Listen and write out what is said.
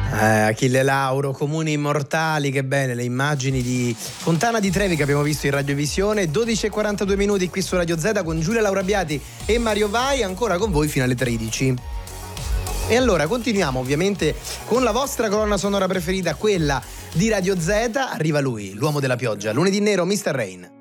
Achille Lauro, Comuni Immortali, che belle le immagini di Fontana di Trevi che abbiamo visto in radiovisione. 12:42 qui su Radio Z con Giulia Laurabiati e Mario Vai, ancora con voi fino alle 13. E allora continuiamo ovviamente con la vostra colonna sonora preferita, quella di Radio Z. Arriva lui, l'uomo della pioggia, lunedì nero, Mr. Rain.